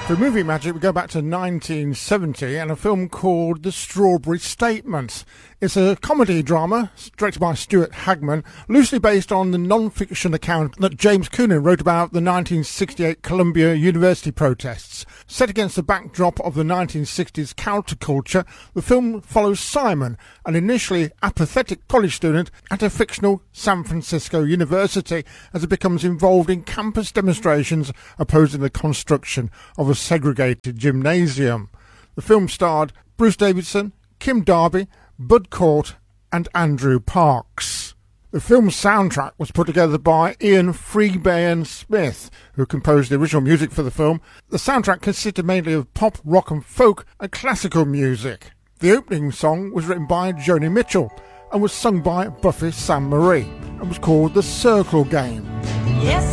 For movie magic, we go back to 1970 and a film called The Strawberry Statement. It's a comedy drama directed by Stuart Hagman, loosely based on the non-fiction account that James Coonan wrote about the 1968 Columbia University protests. Set against the backdrop of the 1960s counterculture, the film follows Simon, an initially apathetic college student at a fictional San Francisco university, as he becomes involved in campus demonstrations opposing the construction of a segregated gymnasium. The film starred Bruce Davidson, Kim Darby, Bud Cort and Andrew Parks. The film's soundtrack was put together by Ian Freebairn Smith, who composed the original music for the film. The soundtrack consisted mainly of pop, rock and folk and classical music. The opening song was written by Joni Mitchell and was sung by Buffy Sainte-Marie and was called The Circle Game. Yes,